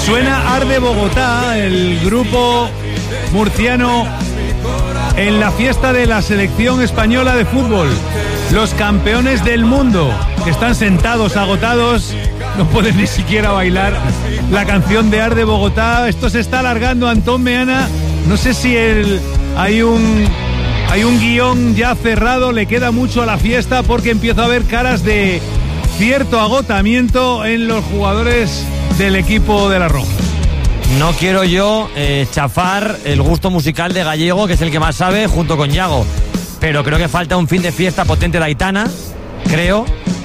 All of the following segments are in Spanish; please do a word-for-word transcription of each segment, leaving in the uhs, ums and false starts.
Suena Arde Bogotá, el grupo murciano en la fiesta de la selección española de fútbol. Los campeones del mundo, que están sentados, agotados, no pueden ni siquiera bailar la canción de Arde Bogotá. Esto se está alargando, Antón Meana. No sé si el, hay un hay un guión ya cerrado, le queda mucho a la fiesta, porque empiezo a ver caras de cierto agotamiento en los jugadores del equipo de la Roja. No quiero yo eh, chafar el gusto musical de Gallego, que es el que más sabe, junto con Yago, pero creo que falta un fin de fiesta potente de Aitana, creo,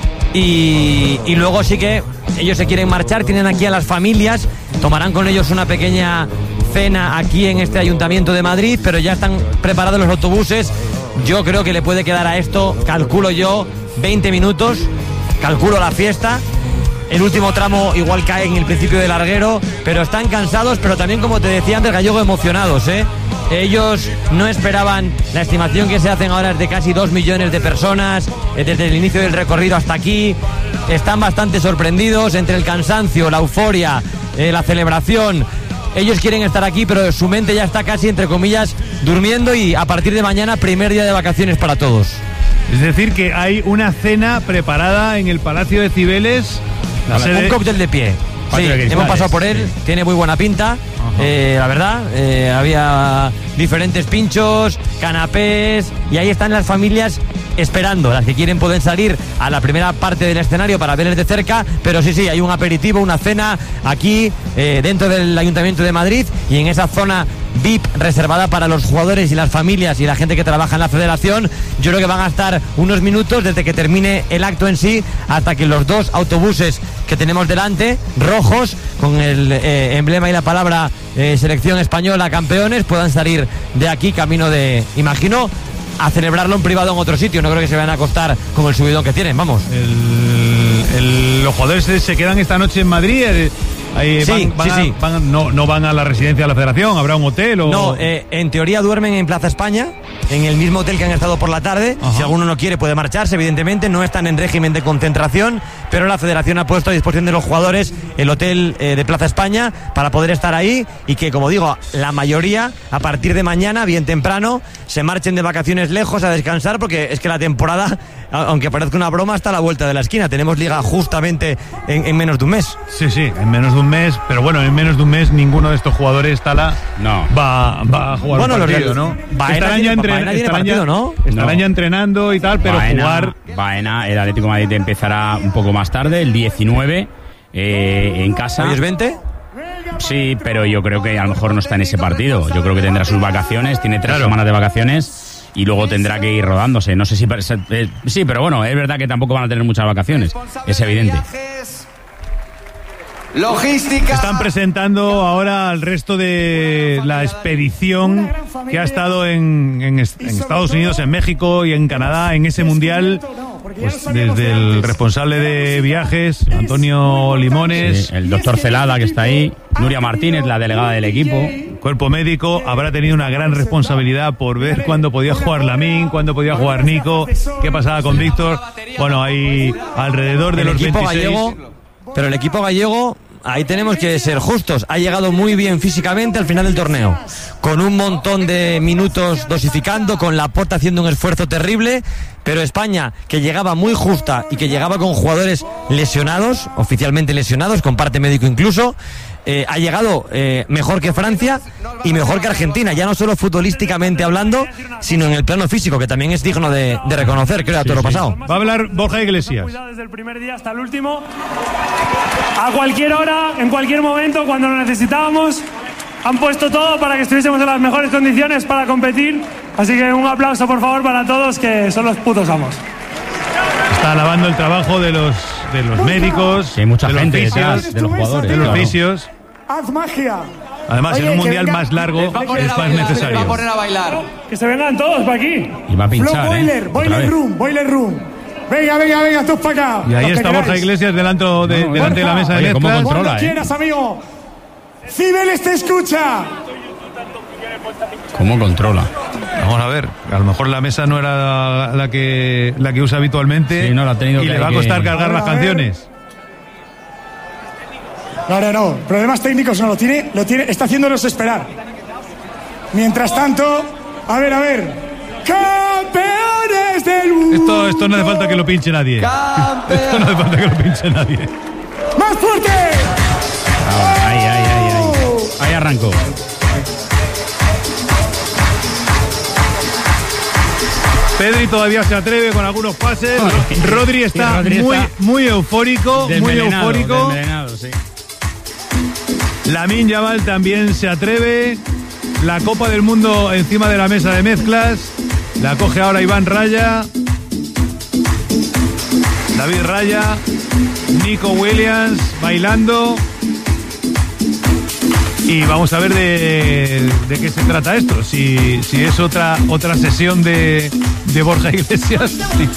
y, y luego sí que ellos se quieren marchar, tienen aquí a las familias, tomarán con ellos una pequeña cena aquí en este Ayuntamiento de Madrid, pero ya están preparados los autobuses. Yo creo que le puede quedar a esto, calculo yo, veinte minutos, calculo la fiesta. El último tramo igual cae en el principio del larguero, pero están cansados, pero también, como te decía antes, Gallego, emocionados, ¿eh? Ellos no esperaban, la estimación que se hacen ahora es de casi dos millones de personas, desde el inicio del recorrido hasta aquí. Están bastante sorprendidos entre el cansancio, la euforia, eh, la celebración. Ellos quieren estar aquí, pero su mente ya está casi, entre comillas, durmiendo, y a partir de mañana, primer día de vacaciones para todos. Es decir, que hay una cena preparada en el Palacio de Cibeles. La sede... Un cóctel de pie. Sí, hemos pasado por él, sí. Tiene muy buena pinta, eh, la verdad. Eh, había diferentes pinchos, canapés, y ahí están las familias esperando. Las que quieren pueden salir a la primera parte del escenario para verles de cerca, pero sí, sí, hay un aperitivo, una cena aquí eh, dentro del Ayuntamiento de Madrid, y en esa zona V I P reservada para los jugadores y las familias y la gente que trabaja en la federación. Yo creo que van a estar unos minutos desde que termine el acto en sí hasta que los dos autobuses que tenemos delante, rojos, con el eh, emblema y la palabra eh, selección española campeones, puedan salir de aquí camino de, imagino, a celebrarlo en privado en otro sitio. No creo que se vayan a acostar con el subidón que tienen, vamos. El, el, los jugadores se, se quedan esta noche en Madrid. El, Ahí sí, van, van sí, a, sí. Van, no, no van a la residencia de la federación, ¿habrá un hotel o...? No, eh, en teoría duermen en Plaza España, en el mismo hotel que han estado por la tarde. Ajá. Si alguno no quiere puede marcharse, evidentemente, no están en régimen de concentración, pero la federación ha puesto a disposición de los jugadores el hotel eh, de Plaza España para poder estar ahí, y que, como digo, la mayoría, a partir de mañana, bien temprano, se marchen de vacaciones lejos a descansar, porque es que la temporada, aunque parezca una broma, está a la vuelta de la esquina. Tenemos liga justamente en, en menos de un mes. Sí, sí, en menos de un mes, pero bueno, en menos de un mes ninguno de estos jugadores, Tala, no. va, va a jugar bueno, un partido, los, ¿no? Baena estarán ya, entren, Baena estarán partido, ya, ¿no? Estarán no. ya entrenando y tal, pero Baena, jugar... Baena, el Atlético de Madrid empezará un poco más tarde, el diecinueve, eh, en casa. ¿Hoy es veinte? Sí, pero yo creo que a lo mejor no está en ese partido. Yo creo que tendrá sus vacaciones, tiene tres claro. semanas de vacaciones, y luego tendrá que ir rodándose. No sé si... Eh, sí, pero bueno, es verdad que tampoco van a tener muchas vacaciones, es evidente. Logística. Están presentando ahora al resto de la expedición que ha estado en, en, en Estados Unidos, en México y en Canadá en ese mundial. Pues desde el responsable de viajes, Antonio Limones, sí, el doctor Celada, que está ahí, Nuria Martínez, la delegada del equipo. Cuerpo médico habrá tenido una gran responsabilidad por ver cuándo podía jugar Lamín, cuándo podía jugar Nico, qué pasaba con Víctor. Bueno, hay alrededor de el los equipo veintiséis... gallego, pero el equipo gallego, ahí tenemos que ser justos, ha llegado muy bien físicamente al final del torneo, con un montón de minutos dosificando, con Laporta haciendo un esfuerzo terrible, pero España, que llegaba muy justa y que llegaba con jugadores lesionados, oficialmente lesionados, con parte médico incluso, eh, ha llegado eh, mejor que Francia y mejor que Argentina, ya no solo futbolísticamente hablando, sino en el plano físico, que también es digno de, de reconocer, creo, a todo sí, lo sí. pasado. Va a hablar Borja Iglesias. Desde el primer día hasta el último, a cualquier hora, en cualquier momento, cuando lo necesitábamos, han puesto todo para que estuviésemos en las mejores condiciones para competir. Así que un aplauso, por favor, para todos, que son los putos amos. Está alabando el trabajo de los, de los médicos, sí, hay mucha de gente los fisios, detrás, de los jugadores, de los claro. fisios. Haz magia. Además, Oye, en un mundial venga, más largo es más bailar, necesario. Va a poner a bailar. Que se vengan todos para aquí. Y va a pinchar, Flow Boiler, ¿eh? Boiler Room, Boiler Room. Venga, venga, venga, todos para acá. Y ahí Los está queráis. Borja Iglesias delante de, No, delante de la mesa de oye, ¿cómo mezclas. controla, Cuando eh? quieras, amigo. Cibeles te escucha. ¿Cómo controla? Vamos a ver, a lo mejor la mesa no era la que la que usa habitualmente, sí, no, la ha tenido y que, le va a costar que... cargar a ver, las a ver. canciones. No, no, no. Problemas técnicos no lo tiene, lo tiene, está haciéndonos esperar. Mientras tanto, a ver, a ver. ¡Campeones del mundo! Esto, esto no hace falta que lo pinche nadie. Esto no hace falta que lo pinche nadie. ¡Más fuerte! Ah, ahí, ahí, ahí, ahí. Ahí arrancó. Pedri todavía se atreve con algunos pases. Rodri está, Rodri muy, está muy eufórico, muy eufórico. Sí. Lamine Yamal también se atreve. La Copa del Mundo encima de la mesa de mezclas. La coge ahora Iván Raya. David Raya. Nico Williams bailando. Y vamos a ver de, de qué se trata esto. Si, si es otra, otra sesión de, de Borja Iglesias.